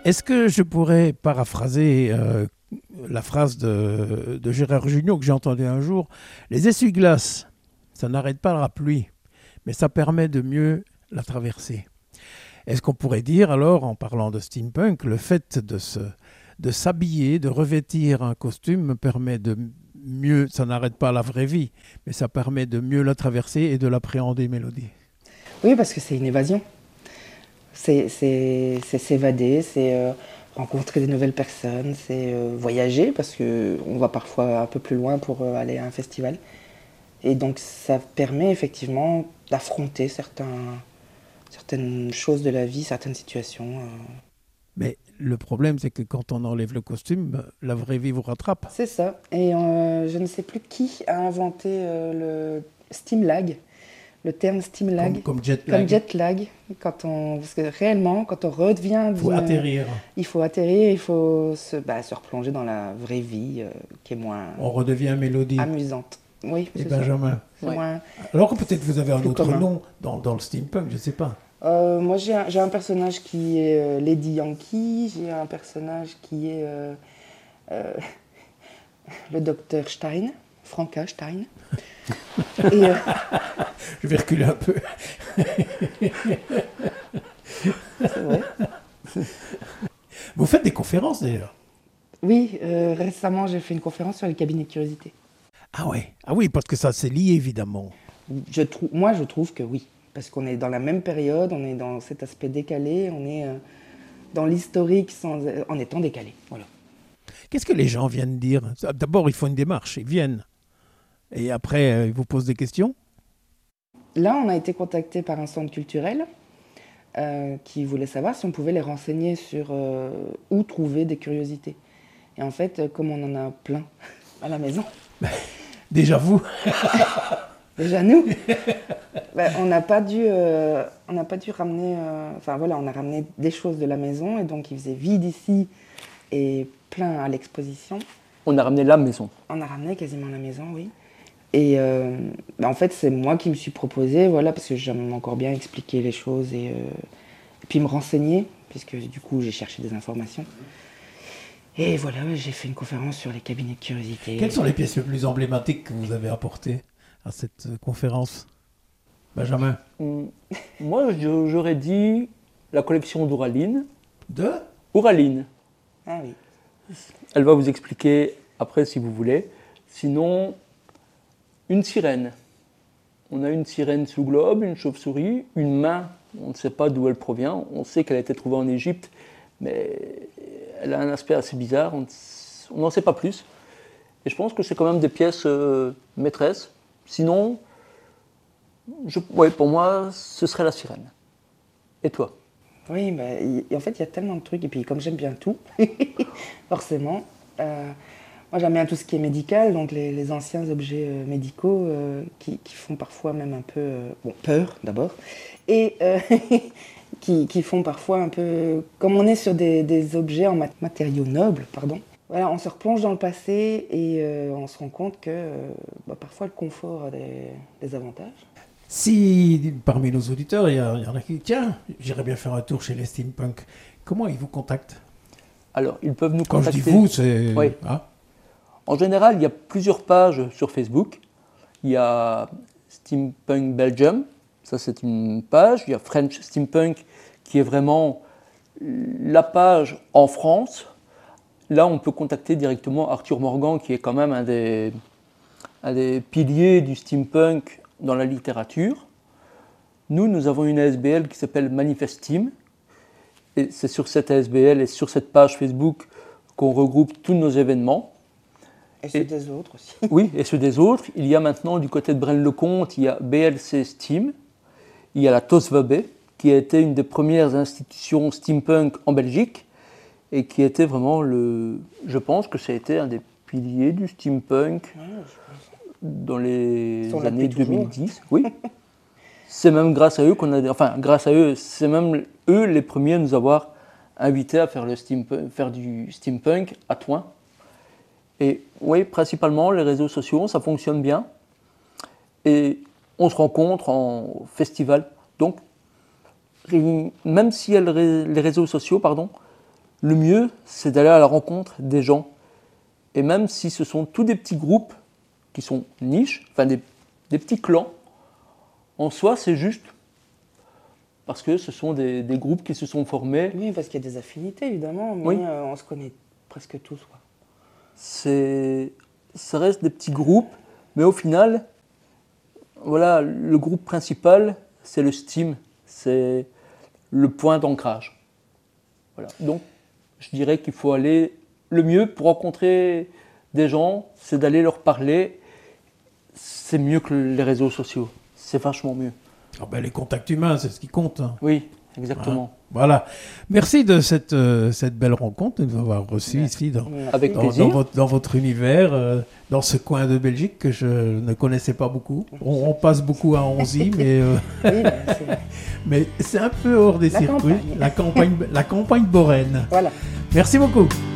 Est-ce que je pourrais paraphraser la phrase de Gérard Jugnot que j'ai entendue un jour? Les essuie-glaces, ça n'arrête pas la pluie, mais ça permet de mieux la traverser. Est-ce qu'on pourrait dire alors, en parlant de steampunk, le fait de s'habiller, de revêtir un costume me permet de mieux, ça n'arrête pas la vraie vie, mais ça permet de mieux la traverser et de l'appréhender, Mélodie? Oui, parce que c'est une évasion. C'est s'évader, c'est rencontrer de nouvelles personnes, c'est voyager, parce qu'on va parfois un peu plus loin pour aller à un festival. Et donc ça permet effectivement d'affronter certaines choses de la vie, certaines situations. Mais le problème, c'est que quand on enlève le costume, la vraie vie vous rattrape. C'est ça. Et je ne sais plus qui a inventé le steam lag, le terme steam lag. Comme jet lag. Comme jet lag. Parce que réellement, quand on redevient... Il faut atterrir. Il faut atterrir, il faut se replonger dans la vraie vie qui est moins... On redevient Mélodie. Amusante. Oui, et Benjamin. Ouais. Moins... Alors que peut-être vous avez un autre nom dans le steampunk, je ne sais pas. Moi, j'ai un personnage qui est Lady Yankee, j'ai un personnage qui est le docteur Stein, Franka Stein. Et, je vais reculer un peu. C'est vrai. Vous faites des conférences d'ailleurs? Oui, récemment j'ai fait une conférence sur les cabinets de curiosité. Ah oui, parce que ça c'est lié évidemment. Moi je trouve que oui, parce qu'on est dans la même période, on est dans cet aspect décalé, on est dans l'historique en étant décalé. Voilà. Qu'est-ce que les gens viennent dire? D'abord ils font une démarche, ils viennent. Et après ils vous posent des questions? Là on a été contacté par un centre culturel qui voulait savoir si on pouvait les renseigner sur où trouver des curiosités. Et en fait, comme on en a plein à la maison... Déjà vous? Déjà nous? On n'a pas dû ramener... Enfin voilà, on a ramené des choses de la maison et donc il faisait vide ici et plein à l'exposition. On a ramené la maison. On a ramené quasiment la maison, oui. Et en fait, c'est moi qui me suis proposé, voilà, parce que j'aime encore bien expliquer les choses et puis me renseigner, puisque du coup j'ai cherché des informations. Et voilà, j'ai fait une conférence sur les cabinets de curiosité. Quelles sont les pièces les plus emblématiques que vous avez apportées à cette conférence, Benjamin? Moi, j'aurais dit la collection d'Ouraline. De Ouraline. Ah oui. Elle va vous expliquer après si vous voulez. Sinon, une sirène. On a une sirène sous globe, une chauve-souris, une main. On ne sait pas d'où elle provient. On sait qu'elle a été trouvée en Égypte, mais elle a un aspect assez bizarre. On n'en sait pas plus. Et je pense que c'est quand même des pièces maîtresses. Sinon, pour moi, ce serait la sirène. Et toi? Oui, en fait, il y a tellement de trucs. Et puis, comme j'aime bien tout, forcément, moi, j'aime bien tout ce qui est médical, donc les anciens objets médicaux qui font parfois même un peu peur, d'abord, et qui font parfois un peu... Comme on est sur des objets en matériaux nobles, pardon, voilà, on se replonge dans le passé et on se rend compte que parfois le confort a des avantages. Si parmi nos auditeurs, il y en a qui disent « Tiens, j'irais bien faire un tour chez les steampunk », comment ils vous contactent? Alors, ils peuvent nous contacter... Quand je dis vous, c'est... Oui. Hein? En général, il y a plusieurs pages sur Facebook. Il y a Steampunk Belgium, ça c'est une page. Il y a French Steampunk, qui est vraiment la page en France. Là, on peut contacter directement Arthur Morgan, qui est quand même un des piliers du steampunk dans la littérature. Nous avons une ASBL qui s'appelle Manifest Steam. Et c'est sur cette ASBL et sur cette page Facebook qu'on regroupe tous nos événements. Et ceux des autres aussi. Oui, et ceux des autres. Il y a maintenant, du côté de Braine-le-Comte, il y a BLC Steam. Il y a la TOSVAB, qui a été une des premières institutions steampunk en Belgique et qui était vraiment je pense que ça a été un des piliers du steampunk dans les années 2010. Oui. C'est même grâce à eux c'est même eux les premiers à nous avoir invités à faire du steampunk à Thoin. Et oui, principalement les réseaux sociaux, ça fonctionne bien. Et on se rencontre en festival. Donc, même si les réseaux sociaux, le mieux, c'est d'aller à la rencontre des gens. Et même si ce sont tous des petits groupes qui sont niches, enfin des petits clans, en soi, c'est juste parce que ce sont des groupes qui se sont formés. Oui, parce qu'il y a des affinités, évidemment, mais Oui. on se connaît presque tous, quoi. Ça reste des petits groupes, mais au final, voilà, le groupe principal, c'est le Steam, c'est le point d'ancrage. Voilà. Donc, je dirais qu'il faut aller, le mieux pour rencontrer des gens, c'est d'aller leur parler. C'est mieux que les réseaux sociaux, c'est vachement mieux. Ah ben, les contacts humains, c'est ce qui compte. Hein. Oui, exactement. Voilà. Merci de cette belle rencontre, de nous avoir reçus ici Avec plaisir. dans votre univers, dans ce coin de Belgique que je ne connaissais pas beaucoup. On passe beaucoup à Onzy, mais, Oui, mais c'est un peu hors des circuits. Campagne. La campagne boraine. Voilà. Merci beaucoup.